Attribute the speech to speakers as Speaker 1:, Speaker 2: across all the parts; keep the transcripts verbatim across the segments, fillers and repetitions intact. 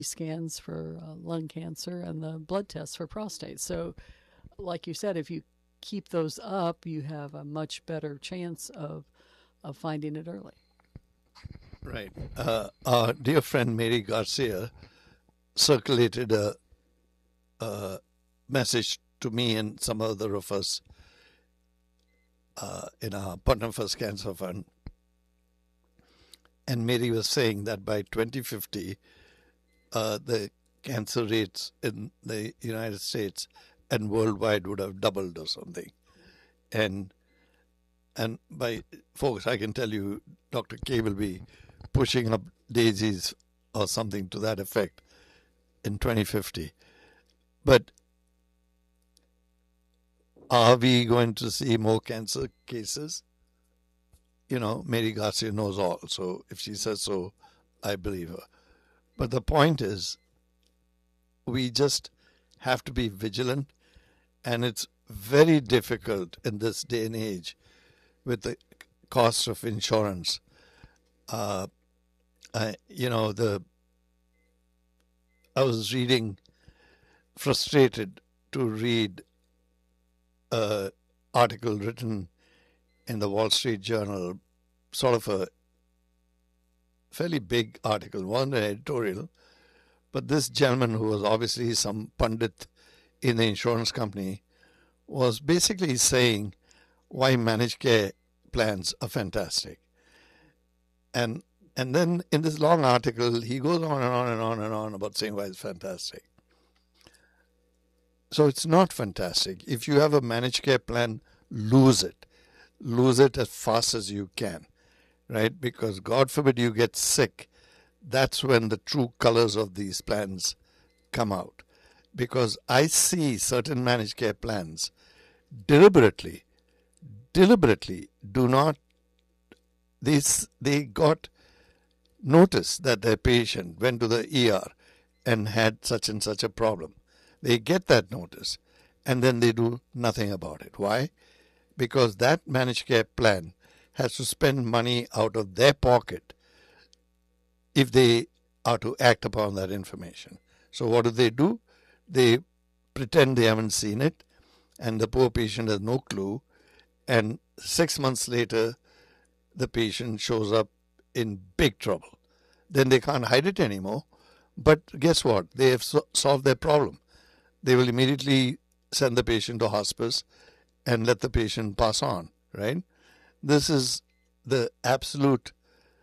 Speaker 1: scans for uh, lung cancer and the blood tests for prostate. So, like you said, if you keep those up, you have a much better chance of of finding it early.
Speaker 2: Right. Uh, our dear friend Mary Garcia circulated a, a message to me and some other of us uh, in our Putnam First Cancer Fund. And Mary was saying that by twenty fifty, uh, the cancer rates in the United States and worldwide would have doubled or something. And and by folks, I can tell you, Doctor K will be pushing up daisies or something to that effect in twenty fifty. But are we going to see more cancer cases? You know, Mary Garcia knows all, so if she says so, I believe her. But the point is, we just have to be vigilant, and it's very difficult in this day and age with the cost of insurance. Uh, I, you know, the I was reading, frustrated to read an article written in the Wall Street Journal, sort of a fairly big article, one editorial, but this gentleman, who was obviously some pundit in the insurance company, was basically saying why managed care plans are fantastic. And and then in this long article, he goes on and on and on and on about saying why it's fantastic. So it's not fantastic. If you have a managed care plan, lose it. Lose it as fast as you can, right? Because God forbid you get sick. That's when the true colors of these plans come out. Because I see certain managed care plans deliberately, deliberately do not, they, they got notice that their patient went to the E R and had such and such a problem. They get that notice and then they do nothing about it. Why? Because that managed care plan has to spend money out of their pocket if they are to act upon that information. So what do they do? They pretend they haven't seen it, and the poor patient has no clue, and six months later the patient shows up in big trouble. Then they can't hide it anymore, but guess what? They have so- solved their problem. They will immediately send the patient to hospice and let the patient pass on, right? This is the absolute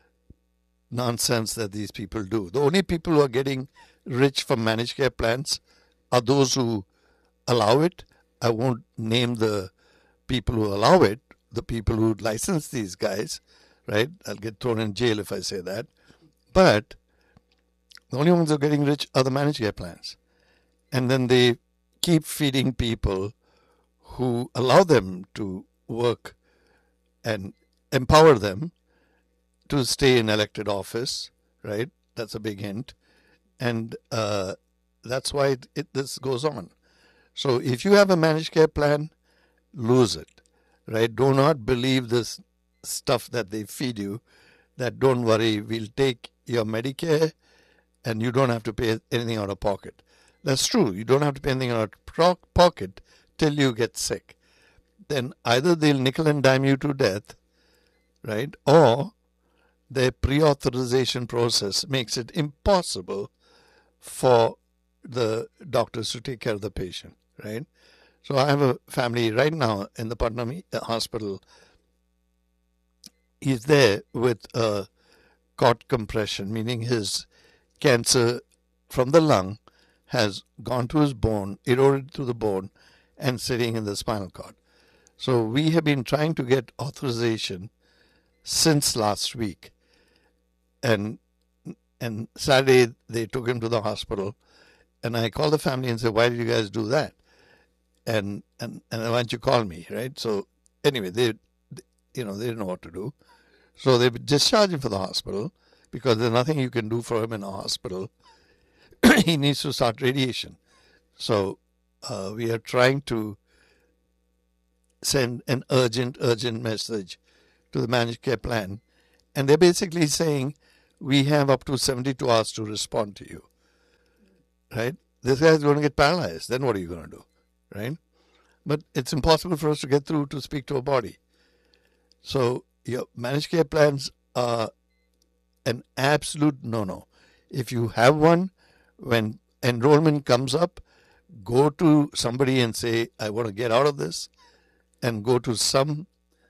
Speaker 2: nonsense that these people do. The only people who are getting rich from managed care plans are those who allow it. I won't name the people who allow it, the people who license these guys, right? I'll get thrown in jail if I say that. But the only ones who are getting rich are the managed care plans. And then they keep feeding people who allow them to work and empower them to stay in elected office, right? That's a big hint. And uh, that's why it, it, this goes on. So if you have a managed care plan, lose it, right? Do not believe this stuff that they feed you, that don't worry, we'll take your Medicare and you don't have to pay anything out of pocket. That's true. You don't have to pay anything out of pocket till you get sick. Then either they'll nickel and dime you to death, right? Or their pre-authorization process makes it impossible for the doctors to take care of the patient, right? So I have a family right now in the Putnam Hospital. He's there with a cord compression, meaning his cancer from the lung has gone to his bone, eroded to the bone, and sitting in the spinal cord. So we have been trying to get authorization since last week. And and Saturday they took him to the hospital, and I called the family and said, why did you guys do that? And and, and why don't you call me, right? So anyway, they, you know, they didn't know what to do. So they discharged him from the hospital because there's nothing you can do for him in a hospital. He needs to start radiation. So uh, we are trying to send an urgent, urgent message to the managed care plan. And they're basically saying, we have up to seventy-two hours to respond to you. right? This guy's going to get paralyzed. Then what are you going to do, right? But it's impossible for us to get through to speak to a body. So your managed care plans are an absolute no-no. If you have one, when enrollment comes up, go to somebody and say, I want to get out of this, and go to some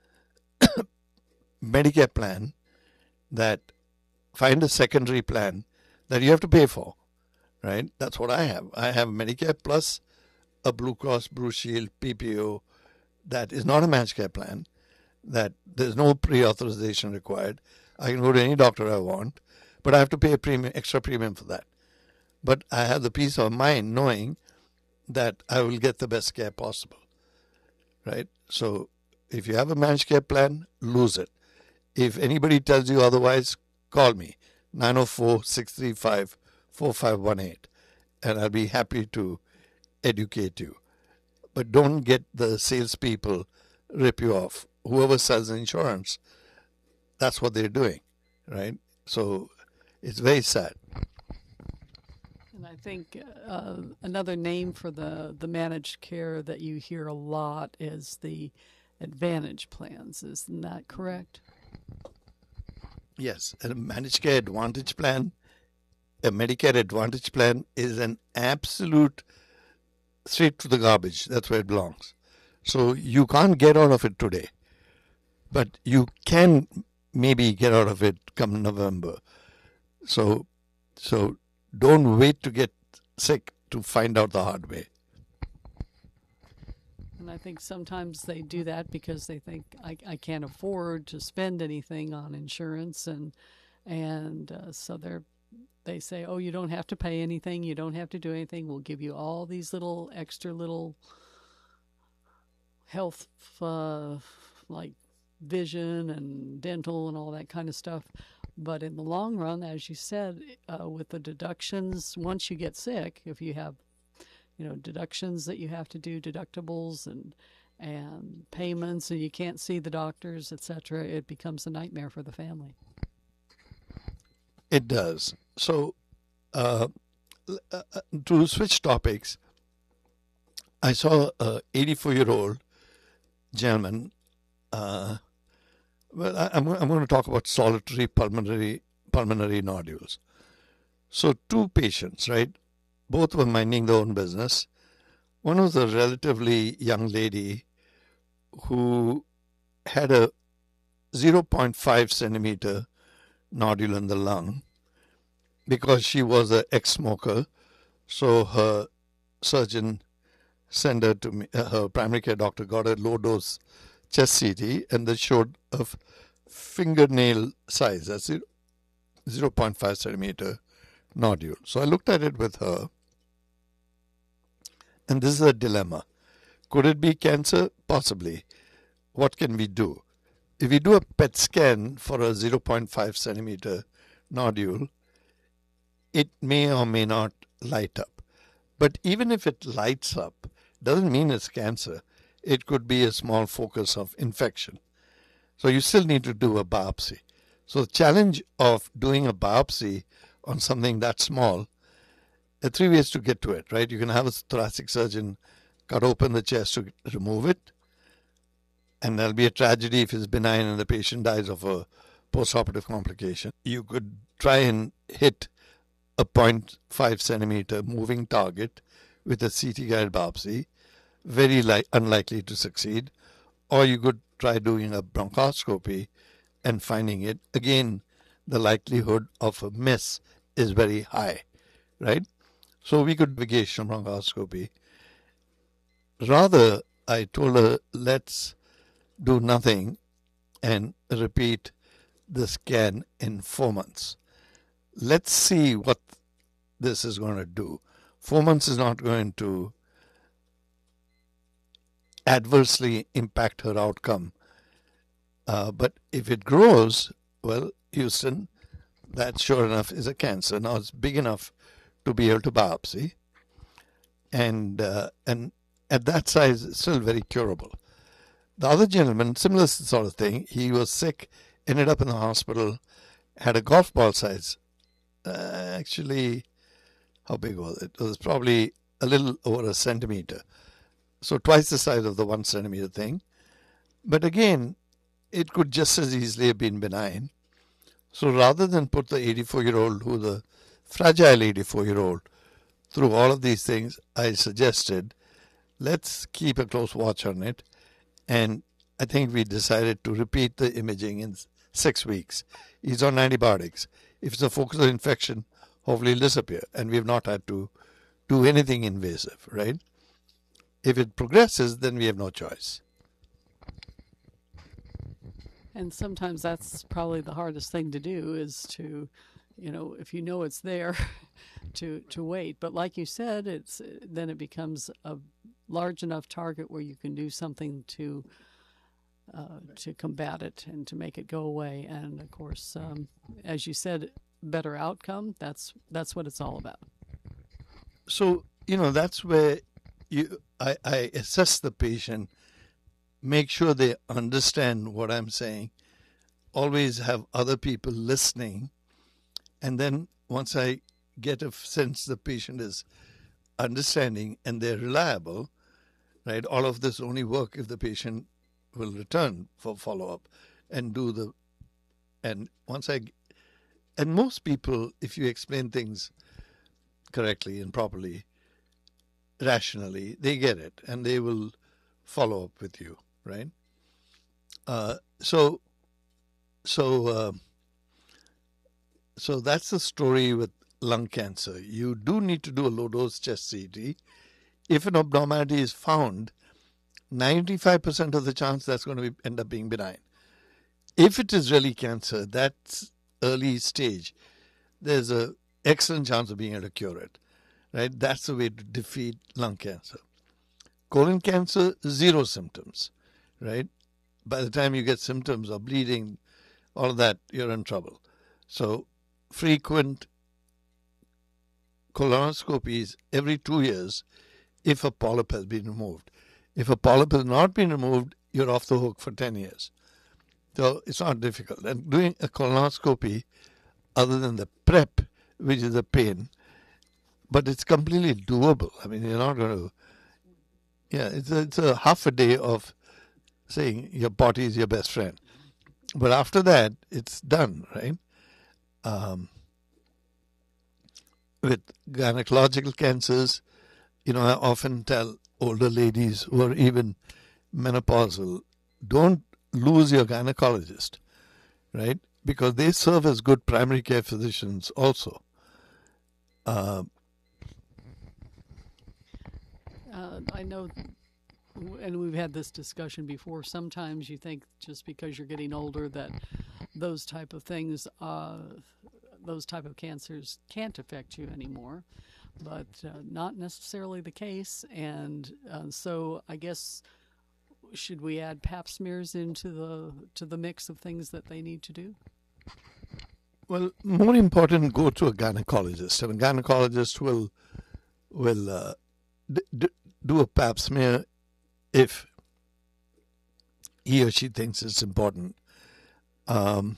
Speaker 2: Medicare plan that find a secondary plan that you have to pay for, right? That's what I have. I have Medicare plus a Blue Cross Blue Shield P P O that is not a managed care plan, that there's no pre-authorization required. I can go to any doctor I want, but I have to pay a premium, extra premium for that. But I have the peace of mind knowing that I will get the best care possible, right? So if you have a managed care plan, lose it. If anybody tells you otherwise, call me, nine oh four, six three five, four five one eight, and I'll be happy to educate you. But don't get the salespeople rip you off. Whoever sells insurance, that's what they're doing, right? So it's very sad.
Speaker 1: And I think uh, another name for the, the managed care that you hear a lot is the Advantage plans. Isn't that correct?
Speaker 2: Yes, a managed care Advantage plan, a Medicare Advantage plan is an absolute straight to the garbage. That's where it belongs. So you can't get out of it today, but you can maybe get out of it come November. So, so don't wait to get sick to find out the hard way.
Speaker 1: And I think sometimes they do that because they think I, I can't afford to spend anything on insurance, and and uh, so they're they say, oh, you don't have to pay anything, you don't have to do anything. We'll give you all these little extra little health uh, like vision and dental and all that kind of stuff. But in the long run, as you said, uh, with the deductions, once you get sick, if you have, you know, deductions that you have to do, deductibles and and payments, and you can't see the doctors, et cetera, it becomes a nightmare for the family.
Speaker 2: It does. So, uh, uh, to switch topics, I saw a eighty-four-year-old gentleman. Uh, well, I, I'm, I'm going to talk about solitary pulmonary pulmonary nodules. So, two patients, right? Both were minding their own business. One was a relatively young lady who had a zero point five centimeter nodule in the lung because she was an ex-smoker. So her surgeon sent her to me, her primary care doctor got a low-dose chest C T, and they showed a fingernail size, that's zero point five centimeter nodule. So I looked at it with her, and this is a dilemma. Could it be cancer? Possibly. What can we do? If we do a P E T scan for a zero point five centimeter nodule, it may or may not light up. But even if it lights up, doesn't mean it's cancer. It could be a small focus of infection. So you still need to do a biopsy. So the challenge of doing a biopsy on something that small, there are three ways to get to it, right? You can have a thoracic surgeon cut open the chest to remove it, and there'll be a tragedy if it's benign and the patient dies of a postoperative complication. You could try and hit a zero point five centimeter moving target with a C T guided biopsy, very li- unlikely to succeed. Or you could try doing a bronchoscopy and finding it. Again, the likelihood of a miss is very high, right? So we could vacation bronchoscopy. Rather, I told her, let's do nothing and repeat the scan in four months. Let's see what this is going to do. Four months is not going to adversely impact her outcome. Uh, but if it grows, well, Houston, that sure enough is a cancer. Now it's big enough to be able to biopsy. And, uh, and at that size, it's still very curable. The other gentleman, similar sort of thing, he was sick, ended up in the hospital, had a golf ball size, uh, actually how big was it? It was probably a little over a centimeter. So twice the size of the one centimeter thing. But again, it could just as easily have been benign. So rather than put the eighty-four-year-old, who the fragile eighty-four-year-old, through all of these things, I suggested, let's keep a close watch on it. And I think we decided to repeat the imaging in six weeks. He's on antibiotics. If it's a focal infection, hopefully it'll disappear. And we've not had to do anything invasive, right? If it progresses, then we have no choice.
Speaker 1: And sometimes that's probably the hardest thing to do is to, you know, if you know it's there, to to wait. But like you said, it's then it becomes a large enough target where you can do something to uh, to combat it and to make it go away. And of course, um, as you said, better outcome. That's that's what it's all about.
Speaker 2: So, you know, that's where you I, I assess the patient, make sure they understand what I'm saying, always have other people listening, and then once I get a sense the patient is understanding and they're reliable, right, all of this only work if the patient will return for follow-up and do the, and once I, and most people, if you explain things correctly and properly, rationally, they get it and they will follow up with you, right? Uh, so, so, uh, so that's the story with lung cancer. You do need to do a low-dose chest C T. If an abnormality is found, ninety-five percent of the chance that's going to be, end up being benign. If it is really cancer, that's early stage. There's an excellent chance of being able to cure it, right? That's the way to defeat lung cancer. Colon cancer, zero symptoms, right? By the time you get symptoms of bleeding, all of that, you're in trouble. So frequent colonoscopies every two years if a polyp has been removed. If a polyp has not been removed, you're off the hook for ten years. So it's not difficult. And doing a colonoscopy, other than the prep, which is a pain, but it's completely doable. I mean, you're not going to, yeah, it's a, it's a half a day of saying your body is your best friend. But after that, it's done, right? Um, with gynecological cancers, you know, I often tell older ladies who are even menopausal, don't lose your gynecologist, right? Because they serve as good primary care physicians also. Uh,
Speaker 1: Uh, I know, and we've had this discussion before, sometimes you think just because you're getting older that those type of things, uh, those type of cancers can't affect you anymore, but uh, not necessarily the case. And uh, so I guess, should we add pap smears into the to the mix of things that they need to do?
Speaker 2: well, more important, go to a gynecologist. And a gynecologist will, will uh, d- d- do a pap smear if he or she thinks it's important. Um,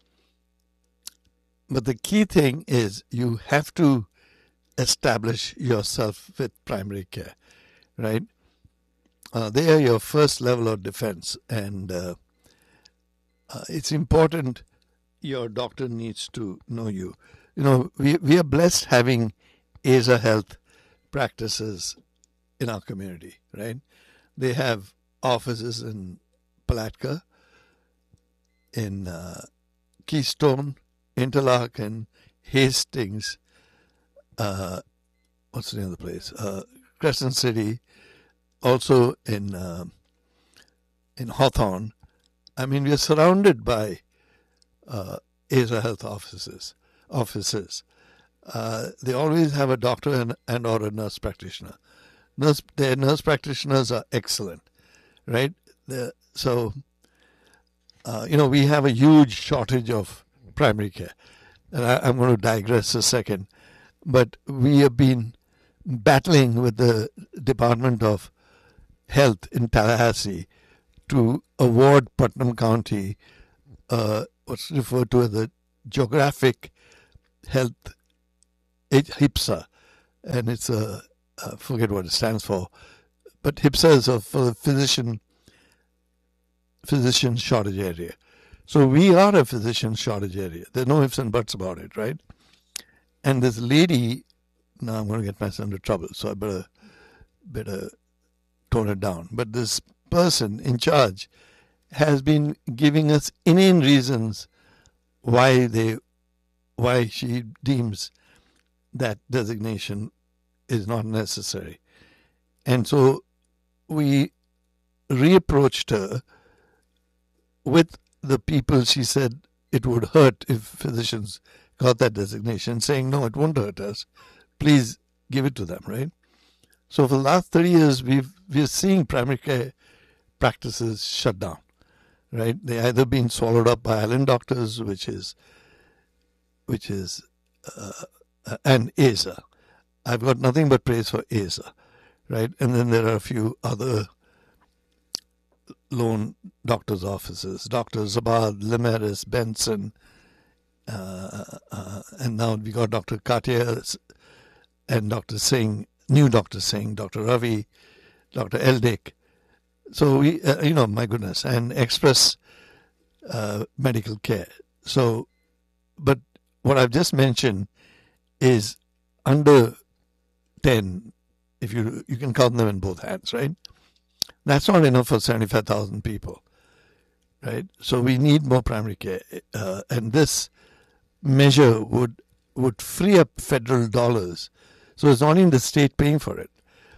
Speaker 2: but the key thing is you have to establish yourself with primary care, right? Uh, they are your first level of defense, and uh, uh, it's important your doctor needs to know you. You know, we, we are blessed having Aza Health practices in our community, right? They have offices in Palatka, in uh, Keystone, Interlaken, Hastings, uh, what's the name of the place? Uh, Crescent City, also in uh, in Hawthorne. I mean, we are surrounded by uh, Aza Health offices. Offices. Uh, they always have a doctor and, and or a nurse practitioner. Nurse, their nurse practitioners are excellent, right? They're, so, uh, you know, we have a huge shortage of primary care. And I, I'm going to digress a second. But we have been battling with the Department of Health in Tallahassee to award Putnam County uh, what's referred to as the Geographic Health HIPSA, and it's a, I forget what it stands for, but HIPSA is a, for the physician, physician shortage area. So we are a physician shortage area. There's no ifs and buts about it, right? And this lady, now I'm going to get myself into trouble, so I better, better tone it down. But this person in charge has been giving us inane reasons why they, why she deems that designation is not necessary. And so we reapproached her with the people she said it would hurt if physicians got that designation, saying, no, it won't hurt us. Please give it to them, right? So for the last thirty years, we've, we're seeing primary care practices shut down, right? They either been swallowed up by island doctors, which is, which is, uh, and A S A. I've got nothing but praise for A S A, right? And then there are a few other lone doctors' offices, Doctor Zabad, Limaris, Benson, uh, uh, and now we got Doctor Katia and Doctor Singh, new Doctor Singh, Doctor Ravi, Doctor Eldick. So we, uh, you know, my goodness, and Express uh, Medical Care. So, but what I've just mentioned is under ten, if you you can count them in both hands, right? That's not enough for seventy-five thousand people, right? So we need more primary care, uh, and this measure would would free up federal dollars. So it's not even the state paying for it.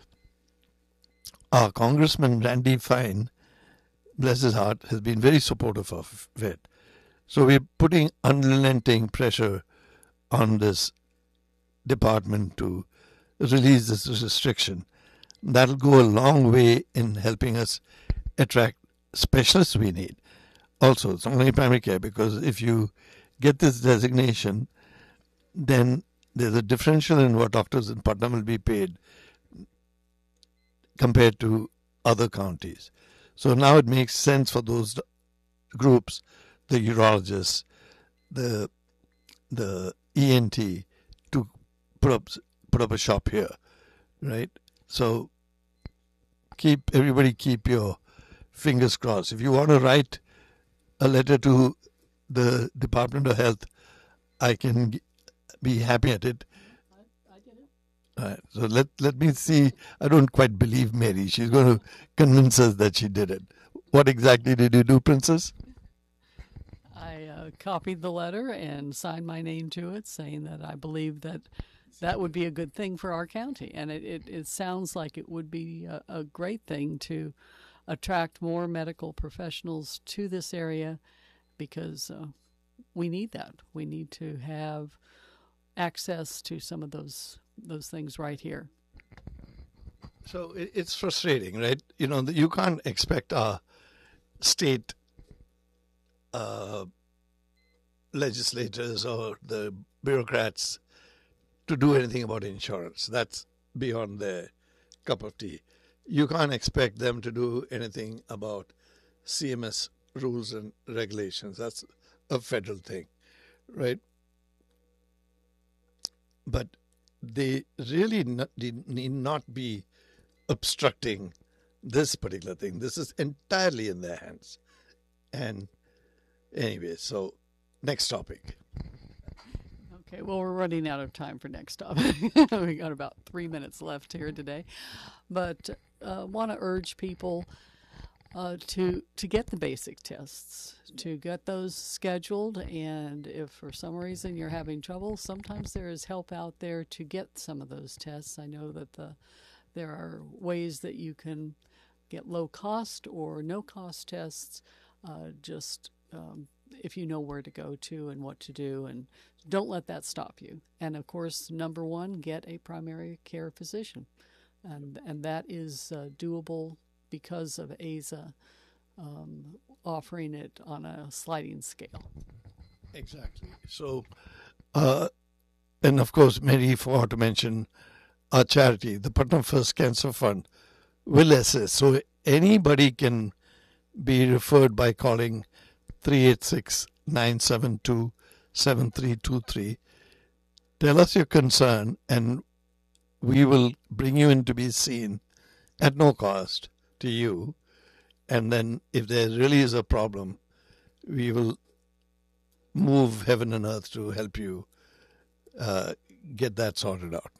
Speaker 2: Our Congressman Randy Fine, bless his heart, has been very supportive of it. So we're putting unrelenting pressure on this department to release this restriction. That'll go a long way in helping us attract specialists we need. Also, it's not only primary care, because if you get this designation, then there's a differential in what doctors in Putnam will be paid compared to other counties. So now it makes sense for those groups, the urologists, the the E N T, to put up put up a shop here, right? So keep everybody keep your fingers crossed. If you want to write a letter to the Department of Health, I can be happy at it.
Speaker 1: I, I did it.
Speaker 2: All right. So let let me see. I don't quite believe Mary. She's going to convince us that she did it. What exactly did you do, Princess?
Speaker 1: I uh, copied the letter and signed my name to it, saying that I believe that that would be a good thing for our county. And it, it, it sounds like it would be a, a great thing to attract more medical professionals to this area, because uh, we need that. We need to have access to some of those those things right here.
Speaker 2: So it, it's frustrating, right? You know, you can't expect our state uh, legislators or the bureaucrats to do anything about insurance. That's beyond their cup of tea. You can't expect them to do anything about C M S rules and regulations. That's a federal thing, right? But they really not, need not be obstructing this particular thing. This is entirely in their hands. And anyway, so next topic.
Speaker 1: Okay, well, we're running out of time for next topic. We got about three minutes left here today. But uh, want to urge people uh, to to get the basic tests, to get those scheduled. And if for some reason you're having trouble, sometimes there is help out there to get some of those tests. I know that the there are ways that you can get low cost or no cost tests, uh, just um, if you know where to go to and what to do, and don't let that stop you. And of course, number one, get a primary care physician. And, and that is uh, doable because of A S A um, offering it on a sliding scale.
Speaker 2: Exactly. So, uh, and of course, Mary forgot to mention our charity, the Putnam First Cancer Fund, will assist. So anybody can be referred by calling three eight six, nine seven two, seven three two three. Tell us your concern, and we will bring you in to be seen at no cost to you. And then if there really is a problem, we will move heaven and earth to help you uh, get that sorted out.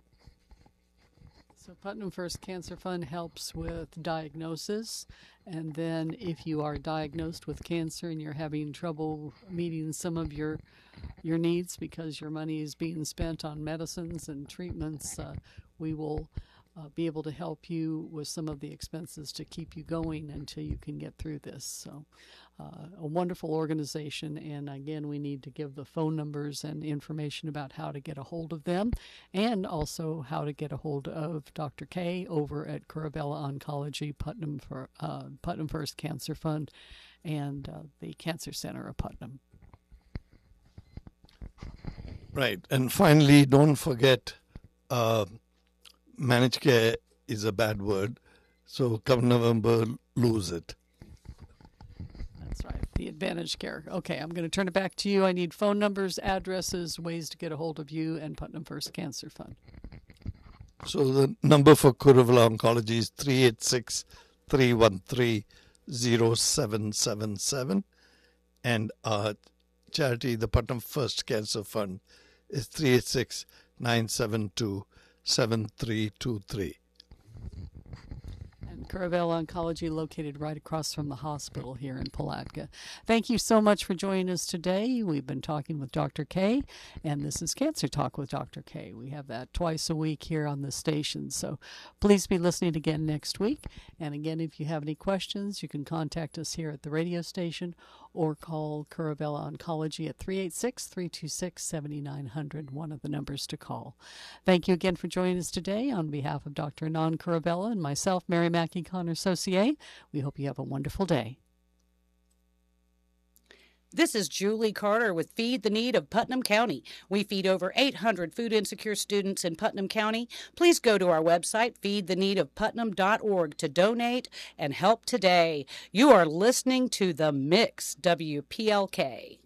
Speaker 1: So Putnam First Cancer Fund helps with diagnosis, and then if you are diagnosed with cancer and you're having trouble meeting some of your your needs because your money is being spent on medicines and treatments, uh, we will uh, be able to help you with some of the expenses to keep you going until you can get through this. So uh, a wonderful organization, and again, we need to give the phone numbers and information about how to get a hold of them, and also how to get a hold of Doctor K over at Corabella Oncology, Putnam for uh, Putnam First Cancer Fund, and uh, the Cancer Center of Putnam.
Speaker 2: Right. And finally, don't forget, uh, managed care is a bad word. So come November, lose it.
Speaker 1: That's right. The Advantage Care. Okay, I'm going to turn it back to you. I need phone numbers, addresses, ways to get a hold of you and Putnam First Cancer Fund.
Speaker 2: So the number for Corabella Oncology is three eight six, three one three, zero seven seven seven. And our charity, the Putnam First Cancer Fund, is three eight six, nine seven two, seven three two three.
Speaker 1: And Corabella Oncology, located right across from the hospital here in Palatka. Thank you so much for joining us today. We've been talking with Doctor K, and this is Cancer Talk with Doctor K. We have that twice a week here on the station, so please be listening again next week. And again, if you have any questions, you can contact us here at the radio station or call Corabella Oncology at three eight six, three two six, seven nine zero zero, one of the numbers to call. Thank you again for joining us today. On behalf of Doctor Anand Corabella and myself, Mary Mackey Connor Saucier, we hope you have a wonderful day.
Speaker 3: This is Julie Carter with Feed the Need of Putnam County. We feed over eight hundred food insecure students in Putnam County. Please go to our website, feed the need of putnam dot org, to donate and help today. You are listening to The Mix, W P L K.